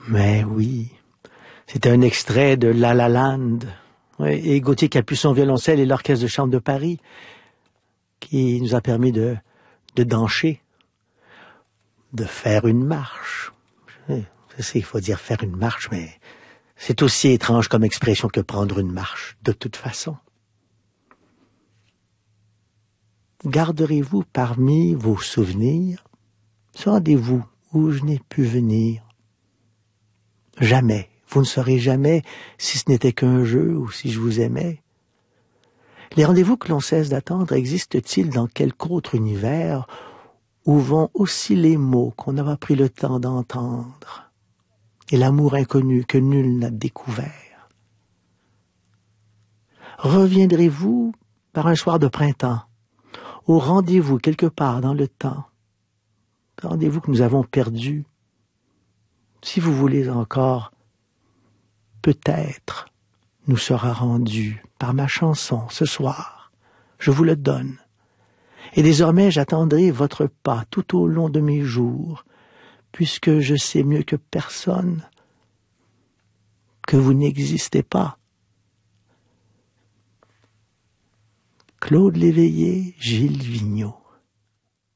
Mais oui, c'était un extrait de La La Land. Oui, et Gauthier Capuçon violoncelle et l'Orchestre de chambre de Paris qui nous a permis de danser, de faire une marche. Je sais, il faut dire faire une marche, mais c'est aussi étrange comme expression que prendre une marche, de toute façon. Garderez-vous parmi vos souvenirs ce rendez-vous où je n'ai pu venir? Jamais, vous ne saurez jamais si ce n'était qu'un jeu ou si je vous aimais. Les rendez-vous que l'on cesse d'attendre existent-ils dans quelque autre univers où vont aussi les mots qu'on n'aura pris le temps d'entendre et l'amour inconnu que nul n'a découvert? Reviendrez-vous par un soir de printemps au rendez-vous quelque part dans le temps, rendez-vous que nous avons perdu? Si vous voulez encore, peut-être nous sera rendu par ma chanson ce soir. Je vous le donne. Et désormais j'attendrai votre pas tout au long de mes jours, puisque je sais mieux que personne que vous n'existez pas. Claude Léveillé, Gilles Vigneault.